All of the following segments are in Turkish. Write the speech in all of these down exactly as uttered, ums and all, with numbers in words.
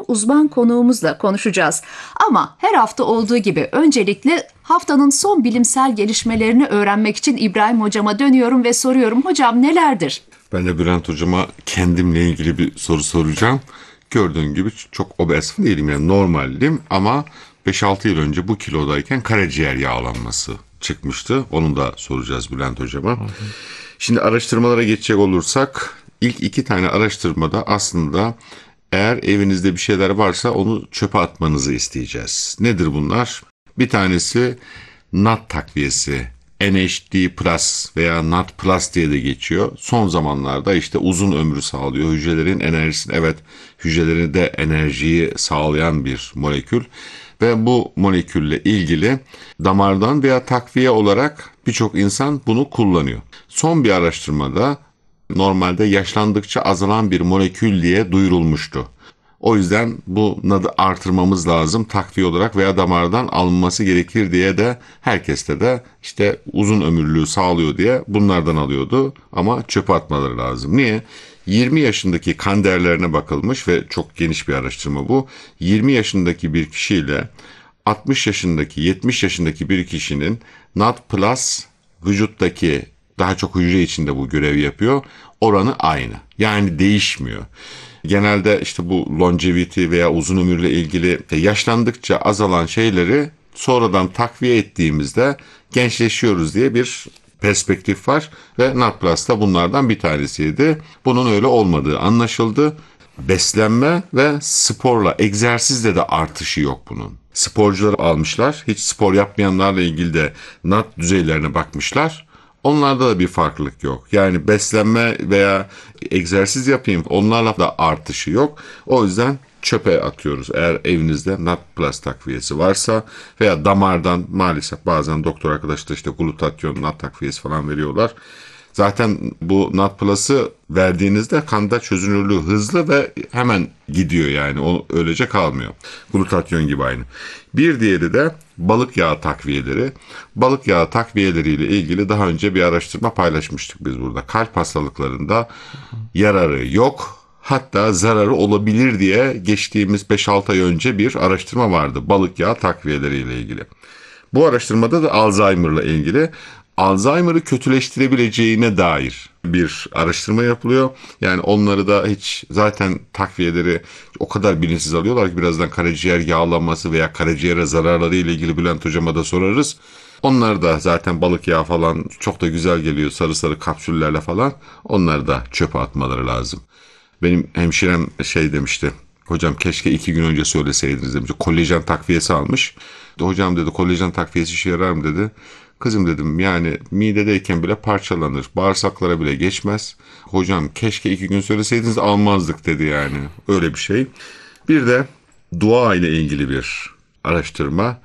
çok uzman konuğumuzla konuşacağız. Ama her hafta olduğu gibi öncelikle haftanın son bilimsel gelişmelerini öğrenmek için İbrahim Hocama dönüyorum ve soruyorum. Hocam nelerdir? Ben de Bülent Hocama kendimle ilgili bir soru soracağım. Gördüğün gibi çok obez değilim, yani normaldim ama beş altı yıl önce bu kilodayken karaciğer yağlanması çıkmıştı. Onu da soracağız Bülent Hocama. Hı hı. Şimdi araştırmalara geçecek olursak ilk iki tane araştırmada aslında eğer evinizde bir şeyler varsa onu çöpe atmanızı isteyeceğiz. Nedir bunlar? Bir tanesi N A D takviyesi. N H D plus veya N A D plus diye de geçiyor. Son zamanlarda işte uzun ömrü sağlıyor. Hücrelerin enerjisini, evet hücrelerine de enerjiyi sağlayan bir molekül. Ve bu molekülle ilgili damardan veya takviye olarak birçok insan bunu kullanıyor. Son bir araştırmada normalde yaşlandıkça azalan bir molekül diye duyurulmuştu. O yüzden bu N A D'ı artırmamız lazım, takviye olarak veya damardan alınması gerekir diye de herkeste de işte uzun ömürlüğü sağlıyor diye bunlardan alıyordu ama çöpe atmaları lazım. Niye? yirmi yaşındaki kan değerlerine bakılmış ve çok geniş bir araştırma bu. yirmi yaşındaki bir kişiyle altmış yaşındaki, yetmiş yaşındaki bir kişinin N A D plus vücuttaki, daha çok hücre içinde bu görev yapıyor, oranı aynı. Yani değişmiyor. Genelde işte bu longevity veya uzun ömürle ilgili yaşlandıkça azalan şeyleri sonradan takviye ettiğimizde gençleşiyoruz diye bir perspektif var ve N A D plus da bunlardan bir tanesiydi. Bunun öyle olmadığı anlaşıldı. Beslenme ve sporla, egzersizle de artışı yok bunun. Sporcuları almışlar, hiç spor yapmayanlarla ilgili de N A D düzeylerine bakmışlar. Onlarda da bir farklılık yok. Yani beslenme veya egzersiz yapayım, onlarla da artışı yok. O yüzden çöpe atıyoruz. Eğer evinizde N A D plus takviyesi varsa veya damardan maalesef bazen doktor arkadaşlar işte glutatyon, N A D takviyesi falan veriyorlar. Zaten bu N A D plus'ı verdiğinizde kanda çözünürlüğü hızlı ve hemen gidiyor, yani o öylece kalmıyor. Glutatyon gibi aynı. Bir diğeri de balık yağı takviyeleri. Balık yağı takviyeleriyle ilgili daha önce bir araştırma paylaşmıştık biz burada. Kalp hastalıklarında yararı yok, hatta zararı olabilir diye geçtiğimiz beş altı ay önce bir araştırma vardı balık yağı takviyeleriyle ilgili. Bu araştırmada da Alzheimer'la ilgili Alzheimer'ı kötüleştirebileceğine dair bir araştırma yapılıyor. Yani onları da hiç zaten takviyeleri o kadar bilinçsiz alıyorlar ki birazdan karaciğer yağlanması veya karaciğere zararları ile ilgili Bülent Hocama da sorarız. Onlar da zaten balık yağı falan çok da güzel geliyor, sarı sarı kapsüllerle falan. Onları da çöpe atmaları lazım. Benim hemşirem şey demişti. Hocam keşke iki gün önce söyleseydiniz demiş. Kolajen takviyesi almış. Hocam dedi, kolajen takviyesi işe yarar mı dedi. Kızım dedim, yani midedeyken bile parçalanır. Bağırsaklara bile geçmez. Hocam keşke iki gün söyleseydiniz, almazdık dedi yani. Öyle bir şey. Bir de dua ile ilgili bir araştırma.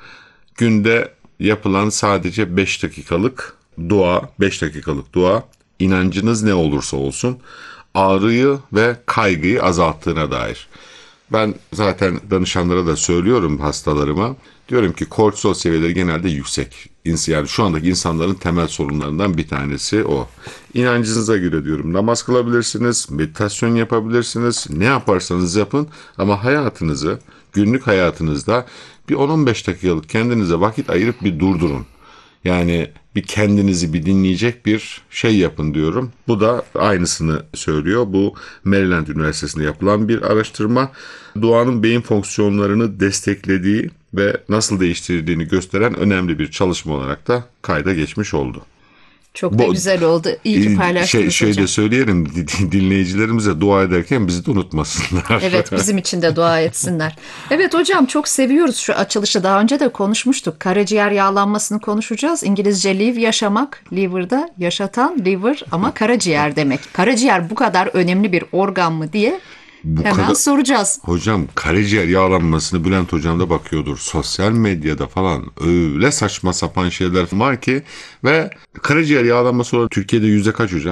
Günde yapılan sadece beş dakikalık dua, beş dakikalık dua, inancınız ne olursa olsun ağrıyı ve kaygıyı azalttığına dair. Ben zaten danışanlara da söylüyorum, hastalarıma. Diyorum ki kortizol seviyeleri genelde yüksek. Yani şu andaki insanların temel sorunlarından bir tanesi o. İnancınıza göre diyorum, namaz kılabilirsiniz, meditasyon yapabilirsiniz, ne yaparsanız yapın ama hayatınızı, günlük hayatınızda bir on on beş dakikalık kendinize vakit ayırıp bir durdurun. Yani bir kendinizi bir dinleyecek bir şey yapın diyorum. Bu da aynısını söylüyor. Bu Maryland Üniversitesi'nde yapılan bir araştırma. Duanın beyin fonksiyonlarını desteklediği ve nasıl değiştirdiğini gösteren önemli bir çalışma olarak da kayda geçmiş oldu. Çok da Bu, güzel oldu. İyi ki paylaştınız şey, hocam. Şey de söyleyelim, dinleyicilerimize dua ederken bizi de unutmasınlar. Evet, bizim için de dua etsinler. Evet hocam, çok seviyoruz şu açılışı. Daha önce de konuşmuştuk. Karaciğer yağlanmasını konuşacağız. İngilizce live yaşamak, liver'da yaşatan liver ama karaciğer demek. Karaciğer bu kadar önemli bir organ mı diye Bu Hemen kadar, soracağız. Hocam karaciğer yağlanmasını Bülent Hocam da bakıyordur. Sosyal medyada falan öyle saçma sapan şeyler var ki ve karaciğer yağlanması olarak Türkiye'de yüzde kaç hocam?